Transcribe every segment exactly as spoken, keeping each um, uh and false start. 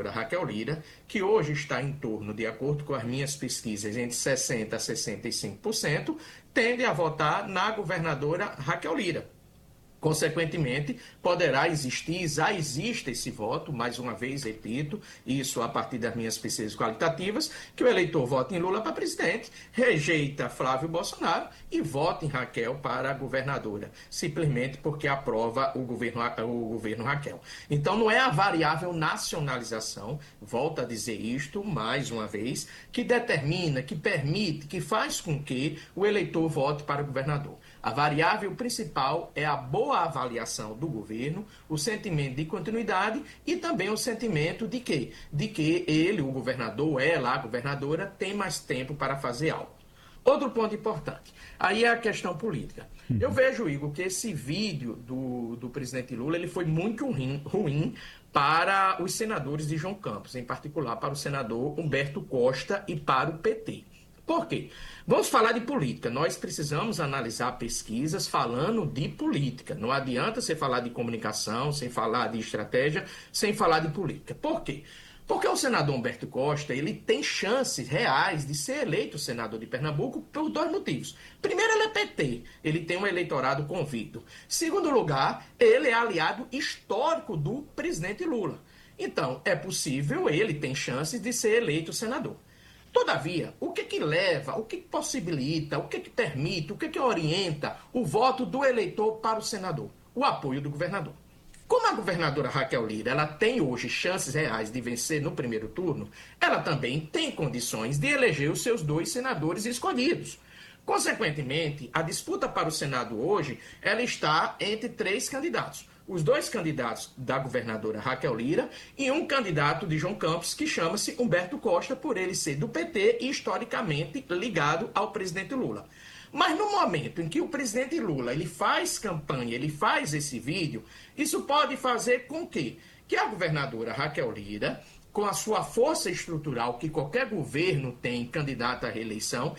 governadora Raquel Lira, que hoje está em torno, de acordo com as minhas pesquisas, entre sessenta por cento a sessenta e cinco por cento, tende a votar na governadora Raquel Lira. Consequentemente, poderá existir, já existe esse voto, mais uma vez, repito, isso a partir das minhas pesquisas qualitativas, que o eleitor vota em Lula para presidente, rejeita Flávio Bolsonaro e vota em Raquel para governadora, simplesmente porque aprova o governo, o governo Raquel. Então, não é a variável nacionalização, volto a dizer isto mais uma vez, que determina, que permite, que faz com que o eleitor vote para o governador. A variável principal é a boa avaliação do governo, o sentimento de continuidade e também o sentimento de que, de que ele, o governador, ela, a governadora, tem mais tempo para fazer algo. Outro ponto importante, aí é a questão política. Eu vejo, Igor, que esse vídeo do, do presidente Lula ele foi muito ruim, ruim para os senadores de João Campos, em particular para o senador Humberto Costa e para o P T. Por quê? Vamos falar de política. Nós precisamos analisar pesquisas falando de política. Não adianta você falar de comunicação, sem falar de estratégia, sem falar de política. Por quê? Porque o senador Humberto Costa ele tem chances reais de ser eleito senador de Pernambuco por dois motivos. Primeiro, ele é P T, ele tem um eleitorado convicto. Segundo lugar, ele é aliado histórico do presidente Lula. Então, é possível, ele tem chances de ser eleito senador. Todavia, o que que leva, o que que possibilita, o que que permite, o que que orienta o voto do eleitor para o senador? O apoio do governador. Como a governadora Raquel Lira ela tem hoje chances reais de vencer no primeiro turno, ela também tem condições de eleger os seus dois senadores escolhidos. Consequentemente, a disputa para o Senado hoje ela está entre três candidatos. Os dois candidatos da governadora Raquel Lira e um candidato de João Campos que chama-se Humberto Costa, por ele ser do P T e historicamente ligado ao presidente Lula. Mas no momento em que o presidente Lula ele faz campanha, ele faz esse vídeo, isso pode fazer com que, que a governadora Raquel Lira, com a sua força estrutural que qualquer governo tem candidato à reeleição,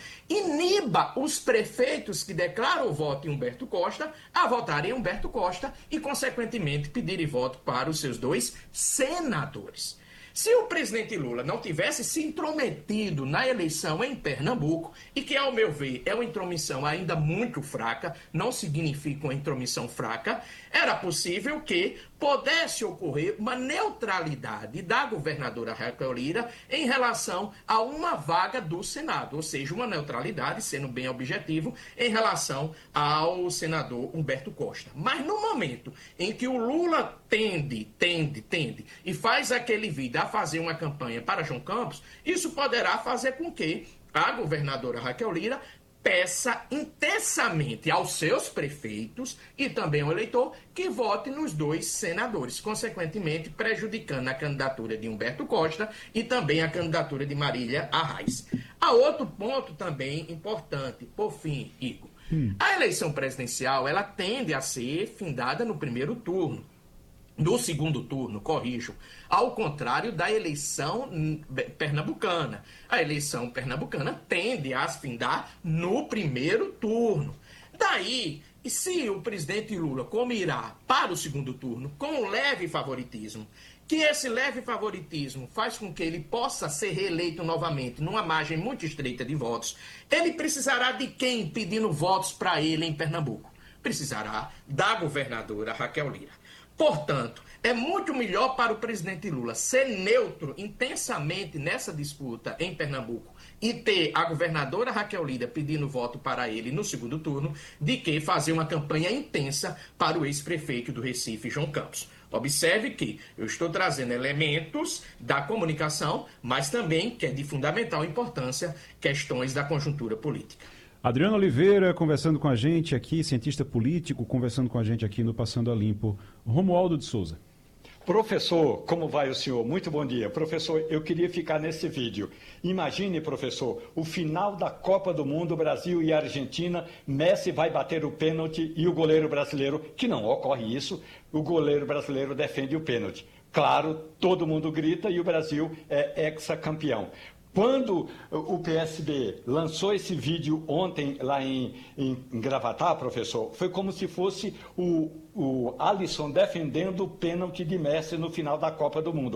iniba os prefeitos que declaram o voto em Humberto Costa a votarem em Humberto Costa e, consequentemente, pedirem voto para os seus dois senadores. Se o presidente Lula não tivesse se intrometido na eleição em Pernambuco, e que, ao meu ver, é uma intromissão ainda muito fraca, não significa uma intromissão fraca, era possível que pudesse ocorrer uma neutralidade da governadora Raquel Lira em relação a uma vaga do Senado, ou seja, uma neutralidade, sendo bem objetivo, em relação ao senador Humberto Costa. Mas no momento em que o Lula tende, tende, tende, e faz aquele vídeo a fazer uma campanha para João Campos, isso poderá fazer com que a governadora Raquel Lira peça intensamente aos seus prefeitos e também ao eleitor que vote nos dois senadores, consequentemente prejudicando a candidatura de Humberto Costa e também a candidatura de Marília Arraes. Há outro ponto também importante, por fim, Igor. Hum. A eleição presidencial ela tende a ser findada no primeiro turno. No segundo turno, corrijo, ao contrário da eleição pernambucana. A eleição pernambucana tende a findar no primeiro turno. Daí, se o presidente Lula, como irá para o segundo turno, com um leve favoritismo, que esse leve favoritismo faz com que ele possa ser reeleito novamente numa margem muito estreita de votos, ele precisará de quem pedindo votos para ele em Pernambuco? Precisará da governadora Raquel Lira. Portanto, é muito melhor para o presidente Lula ser neutro intensamente nessa disputa em Pernambuco e ter a governadora Raquel Lira pedindo voto para ele no segundo turno, de que fazer uma campanha intensa para o ex-prefeito do Recife, João Campos. Observe que eu estou trazendo elementos da comunicação, mas também, que é de fundamental importância, questões da conjuntura política. Adriano Oliveira conversando com a gente aqui, cientista político, conversando com a gente aqui no Passando a Limpo. Romualdo de Souza. Professor, como vai o senhor? Muito bom dia. Professor, eu queria ficar nesse vídeo. Imagine, professor, o final da Copa do Mundo, Brasil e Argentina, Messi vai bater o pênalti e o goleiro brasileiro, que não ocorre isso, o goleiro brasileiro defende o pênalti. Claro, todo mundo grita e o Brasil é hexacampeão. Quando o P S B lançou esse vídeo ontem lá em, em, em Gravatá, professor, foi como se fosse o, o Alisson defendendo o pênalti de Messi no final da Copa do Mundo.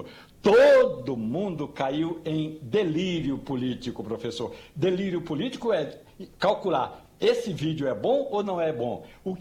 Todo mundo caiu em delírio político, professor. Delírio político é calcular, esse vídeo é bom ou não é bom? O